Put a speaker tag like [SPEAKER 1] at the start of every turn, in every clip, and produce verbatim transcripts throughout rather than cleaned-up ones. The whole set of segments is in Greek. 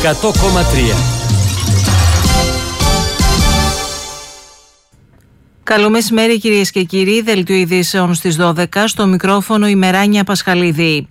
[SPEAKER 1] εκατό κόμμα τρία.
[SPEAKER 2] Καλό μεσημέρι κυρίες και κύριοι, δελτίο ειδήσεων στις δώδεκα, στο μικρόφωνο η Μεράνια Πασχαλίδη.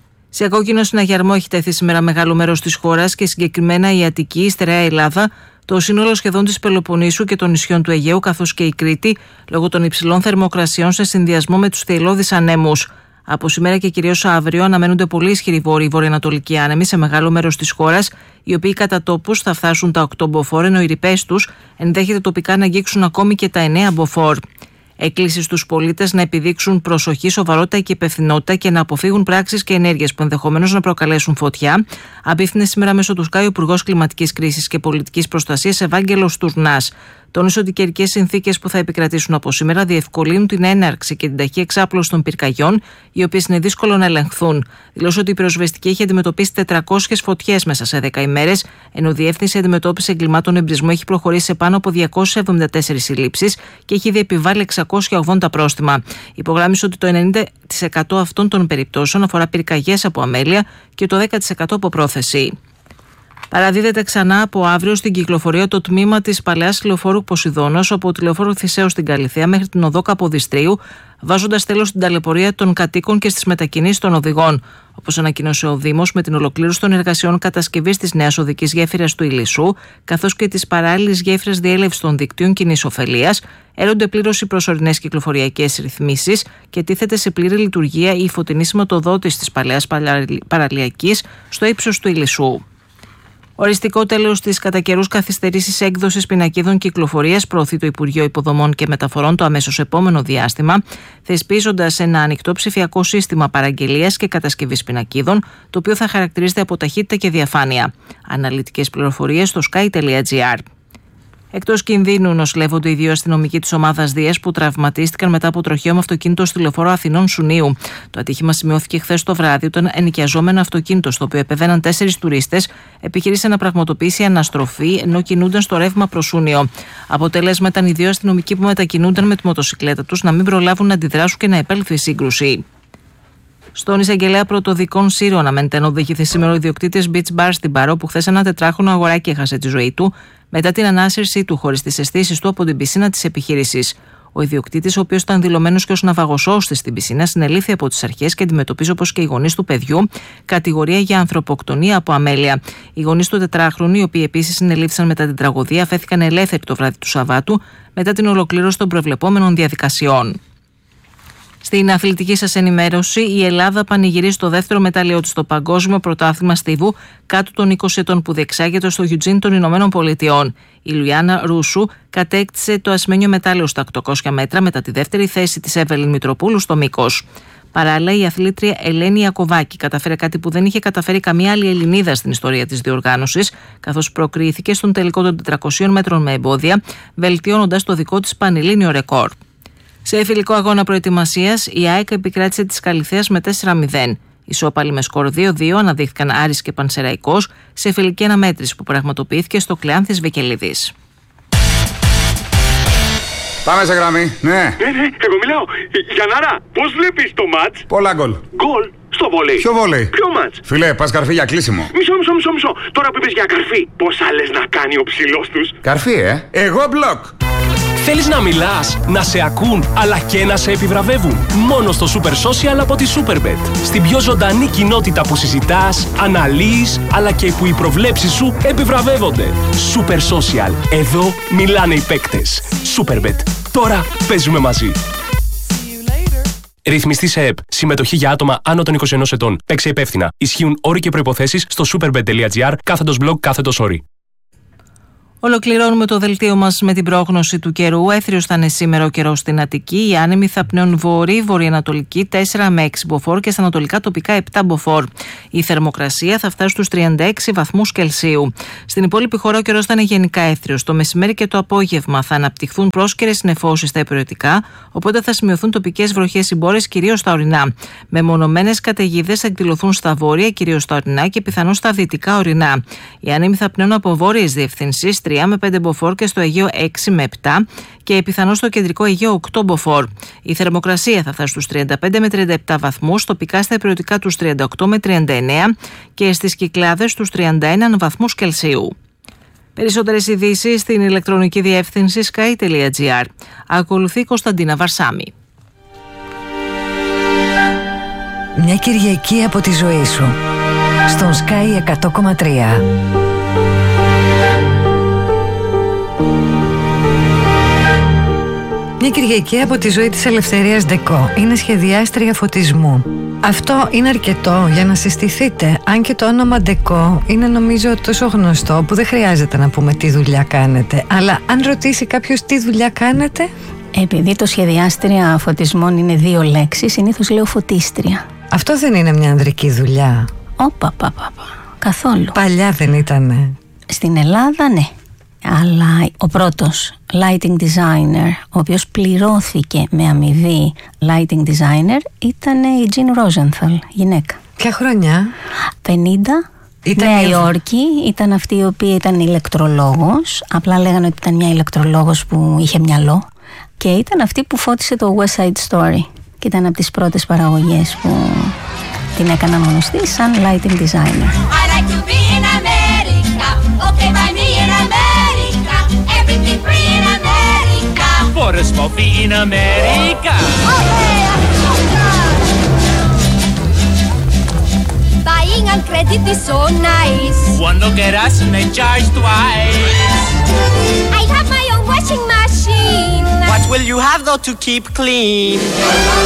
[SPEAKER 2] Σε κόκκινο συναγερμό έχει τεθεί σήμερα μεγάλο μέρος της χώρας και συγκεκριμένα η Αττική, η Στερεά Ελλάδα, το σύνολο σχεδόν της Πελοποννήσου και των νησιών του Αιγαίου καθώς και η Κρήτη λόγω των υψηλών θερμοκρασιών σε συνδυασμό με τους θηειλώδεις ανέμους. Από σήμερα και κυρίως αύριο αναμένονται πολύ ισχυροί βόρειοι βορειοανατολικοί άνεμοι σε μεγάλο μέρος της χώρας, οι οποίοι κατά τόπους θα φτάσουν τα οκτώ μποφόρ, ενώ οι ρηπές τους ενδέχεται τοπικά να αγγίξουν ακόμη και τα εννέα μποφόρ. Έκκληση στους πολίτες να επιδείξουν προσοχή, σοβαρότητα και υπευθυνότητα και να αποφύγουν πράξεις και ενέργειες που ενδεχομένως να προκαλέσουν φωτιά, απίφθινε σήμερα μέσω του ΣΚΑΙ ο Υπουργός Κλιματικής Κρίσης και Πολιτικής Προστασίας Ευάγγελος Τουρνάς. Τόνισε ότι οι καιρικές συνθήκες που θα επικρατήσουν από σήμερα διευκολύνουν την έναρξη και την ταχύ εξάπλωση των πυρκαγιών, οι οποίες είναι δύσκολο να ελεγχθούν. Δηλώσε ότι η πυροσβεστική έχει αντιμετωπίσει τετρακόσιες φωτιές μέσα σε δέκα ημέρες, ενώ η Διεύθυνση Αντιμετώπισης Εγκλημάτων Εμπρισμού έχει προχωρήσει σε πάνω από διακόσιες εβδομήντα τέσσερις συλλήψεις και έχει ήδη επιβάλει εξακόσια ογδόντα πρόστιμα. Υπογράμμισε ότι το ενενήντα τοις εκατό αυτών των περιπτώσεων αφορά πυρκαγιές από αμέλεια και το δέκα τοις εκατό από πρόθεση. Παραδίδεται ξανά από αύριο στην κυκλοφορία το τμήμα της παλαιάς λεωφόρου Ποσειδώνος από τη λεωφόρο Θησέως στην Καλιθέα μέχρι την οδό Καποδιστρίου, βάζοντας τέλος στην ταλαιπωρία των κατοίκων και στις μετακινήσεις των οδηγών. Όπως ανακοίνωσε ο Δήμος, με την ολοκλήρωση των εργασιών κατασκευής της νέας οδικής γέφυρας του Ηλισσού, καθώς και της παράλληλης γέφυρας διέλευσης των δικτύων κοινής ωφελίας, έρονται πλήρως οι προσωρινές κυκλοφοριακές ρυθμίσεις και τίθεται σε πλήρη λειτουργία η φωτεινή σηματοδότηση της παλαιάς παραλιακής στο ύψος του Ηλισσού. Οριστικό τέλος της κατά καιρούς καθυστερήσης έκδοσης πινακίδων κυκλοφορίας προωθεί το Υπουργείο Υποδομών και Μεταφορών το αμέσως επόμενο διάστημα, θεσπίζοντας ένα ανοιχτό ψηφιακό σύστημα παραγγελίας και κατασκευής πινακίδων, το οποίο θα χαρακτηρίζεται από ταχύτητα και διαφάνεια. Αναλυτικές πληροφορίες στο sky τελεία gr. Εκτός κινδύνου νοσηλεύονται οι δύο αστυνομικοί της ομάδας Δίας που τραυματίστηκαν μετά από τροχαίο με αυτοκίνητο στη λεωφόρο Αθηνών Σουνίου. Το ατύχημα σημειώθηκε χθες το βράδυ όταν ενοικιαζόμενο αυτοκίνητο, στο οποίο επεβαίναν τέσσερις τουρίστες, επιχείρησε να πραγματοποιήσει αναστροφή ενώ κινούνταν στο ρεύμα προς Σούνιο. Αποτέλεσμα ήταν οι δύο αστυνομικοί που μετακινούνταν με τη μοτοσυκλέτα τους να μην προλάβουν να αντιδράσουν και να επέλθει σύγκρουση. Στον εισαγγελέα πρωτοδικών Σύρων αναμένεται να οδηγηθεί σήμερα ο ιδιοκτήτης Beach Bar στην Πάρο, που χθες ένα τετράχρονο αγοράκι έχασε τη ζωή του μετά την ανάσυρσή του χωρίς τις αισθήσεις του από την πισίνα της επιχείρησης. Ο ιδιοκτήτης, ο οποίος ήταν δηλωμένος και ως ναυαγοσώστης στην πισίνα, συνελήφθη από τις αρχές και αντιμετωπίζει, όπως και οι γονείς του παιδιού, κατηγορία για ανθρωποκτονία από αμέλεια. Οι γονείς του τετράχρονου, οι οποίοι επίσης συνελήφθησαν μετά την τραγωδία, αφέθηκαν ελεύθεροι το βράδυ του Σαββάτου μετά την ολοκλήρωση των προβλεπόμενων διαδικασιών. Στην αθλητική σας ενημέρωση, η Ελλάδα πανηγυρίζει το δεύτερο μετάλλιο της στο Παγκόσμιο Πρωτάθλημα Στίβου κάτω των είκοσι ετών που διεξάγεται στο Eugene των Ηνωμένων Πολιτειών. Η Λουιάννα Ρούσου κατέκτησε το ασημένιο μετάλλιο στα οκτακόσια μέτρα μετά τη δεύτερη θέση της Εύελιν Μητροπούλου στο μήκος. Παράλληλα, η αθλήτρια Ελένη Ιακωβάκη καταφέρει κάτι που δεν είχε καταφέρει καμία άλλη Ελληνίδα στην ιστορία της διοργάνωσης, καθώς προκρίθηκε στον τελικό των τετρακοσίων μέτρων με εμπόδια, βελτιώνοντας το δικό της πανελλήνιο ρεκόρ. Σε φιλικό αγώνα προετοιμασίας, η ΑΕΚ επικράτησε της Καλιθέας με τέσσερα μηδέν. Ισόπαλοι με σκορ δύο δύο αναδείχθηκαν Άρης και Πανσεραϊκός σε φιλική αναμέτρηση που πραγματοποιήθηκε στο Κλεάνθης Βικελίδης.
[SPEAKER 3] Πάμε σε γραμμή, ναι.
[SPEAKER 4] Ναι, ναι, εγώ μιλάω. Γιαννάρα, πώς βλέπεις το μάτς?
[SPEAKER 3] Πολλά γκολ.
[SPEAKER 4] Γκολ στο βόλεϊ.
[SPEAKER 3] Ποιο βόλεϊ?
[SPEAKER 4] Ποιο μάτς?
[SPEAKER 3] Φιλέ, πας καρφί για κλείσιμο.
[SPEAKER 4] Μισό, μισό, μισό, μισό. Τώρα που είπες για καρφί, πώς άλλες να κάνει ο ψηλός τους?
[SPEAKER 3] Καρφί, ε. Εγώ μπλοκ.
[SPEAKER 5] Θέλεις να μιλάς, να σε ακούν, αλλά και να σε επιβραβεύουν? Μόνο στο Super Social από τη Superbet. Στην πιο ζωντανή κοινότητα που συζητάς, αναλύεις, αλλά και που οι προβλέψεις σου επιβραβεύονται. Super Social. Εδώ μιλάνε οι παίκτες. Superbet. Τώρα παίζουμε μαζί. Ρυθμιστή σε ΕΠ. Συμμετοχή για άτομα άνω των είκοσι ενός ετών. Παίξε υπεύθυνα. Ισχύουν όροι και προϋποθέσεις στο superbet τελεία gr κάθετος blog κάθετος όροι.
[SPEAKER 2] Ολοκληρώνουμε το δελτίο μας με την πρόγνωση του καιρού. Έθριος θα είναι σήμερα ο καιρός στην Αττική. Οι άνεμοι θα πνέουν βορρή, βορειοανατολική τέσσερα με έξι μποφόρ και στα ανατολικά τοπικά επτά μποφόρ. Η θερμοκρασία θα φτάσει στους τριάντα έξι βαθμούς Κελσίου. Στην υπόλοιπη χώρα ο καιρός θα είναι γενικά έθριος. Το μεσημέρι και το απόγευμα θα αναπτυχθούν πρόσκαιρες νεφώσεις στα υπηρετικά, οπότε θα σημειωθούν τοπικές βροχές συμπόρες κυρίως στα ορεινά. Μεμονωμένες καταιγίδες θα εκδηλωθούν στα βόρεια, κυρίως στα ορεινά και πιθανώς στα δυτικά ορεινά. Οι άνεμοι θα πνέουν από βόρειες διευθύνσεις τρία με πέντε μποφόρ και στο Αιγαίο έξι με επτά και πιθανό στο κεντρικό Αιγαίο οκτώ μποφόρ. Η θερμοκρασία θα φτάσει στους τριάντα πέντε με τριάντα επτά βαθμούς, τοπικά στα υπηρετικά τους τριάντα οκτώ με τριάντα εννέα και στις Κυκλάδες τους τριάντα ένα βαθμούς Κελσίου. Περισσότερες ειδήσεις στην ηλεκτρονική διεύθυνση sky τελεία gr. Ακολουθεί Κωνσταντίνα Βαρσάμι.
[SPEAKER 1] Μια Κυριακή από τη ζωή σου στον Sky εκατό κόμμα τρία. Μια Κυριακή από τη ζωή της Ελευθερίας Ντεκό. Είναι σχεδιάστρια φωτισμού. Αυτό είναι αρκετό για να συστηθείτε. Αν και το όνομα Ντεκό είναι νομίζω τόσο γνωστό που δεν χρειάζεται να πούμε τι δουλειά κάνετε. Αλλά αν ρωτήσει κάποιος τι δουλειά κάνετε...
[SPEAKER 6] Επειδή το σχεδιάστρια φωτισμών είναι δύο λέξεις, συνήθως λέω φωτίστρια.
[SPEAKER 1] Αυτό δεν είναι μια ανδρική δουλειά?
[SPEAKER 6] Όπα, πα, πα, πα. Καθόλου.
[SPEAKER 1] Παλιά δεν ήτανε?
[SPEAKER 6] Στην Ελλάδα ναι. Αλλά ο πρώτος lighting designer, ο οποίος πληρώθηκε με αμοιβή lighting designer, ήταν η Jean Rosenthal, γυναίκα.
[SPEAKER 1] Ποια χρονιά?
[SPEAKER 6] πενήντα.
[SPEAKER 1] Ήταν
[SPEAKER 6] Νέα
[SPEAKER 1] η...
[SPEAKER 6] Υόρκη, ήταν αυτή η οποία ήταν ηλεκτρολόγος. Απλά λέγανε ότι ήταν μια ηλεκτρολόγος που είχε μυαλό. Και ήταν αυτή που φώτισε το West Side Story. Και ήταν από τις πρώτες παραγωγές που την έκαναν γνωστή σαν lighting designer.
[SPEAKER 7] Forest coffee in America.
[SPEAKER 8] Buying on credit is so nice.
[SPEAKER 7] One look at us and they charge twice.
[SPEAKER 8] I have my own washing machine.
[SPEAKER 7] What will you have though to keep clean?